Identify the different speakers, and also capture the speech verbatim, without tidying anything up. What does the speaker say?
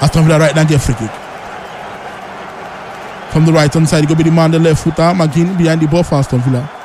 Speaker 1: Aston Villa right now get free kick. From the right hand side, it go be the man the left footer. McGinn behind the ball for Aston Villa.